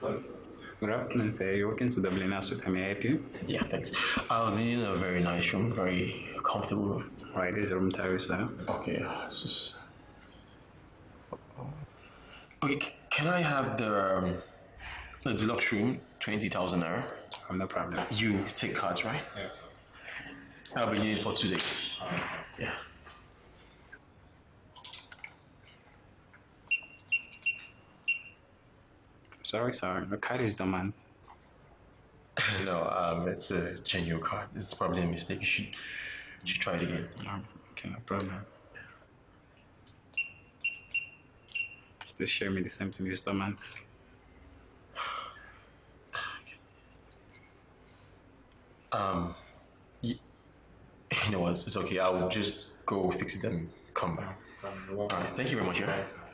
Good afternoon, sir. You're working to Dublin House with May I help you? Yeah, thanks. I'll need a very nice room, very comfortable room. Right, this is room tariff, sir. Okay, okay. Can I have the deluxe room, 20,000 naira? No problem. You take cards, right? Yes, sir. I'll be needed for 2 days. All right, sir. Yeah. Sorry, sir. The card is dormant. No, it's a genuine card. It's probably a mistake. You should try it again. Okay, no problem. Still show me the same thing, it's dormant. You, you know what? It's okay. I'll just go fix it and come back. All right. Thank you very much. Yeah.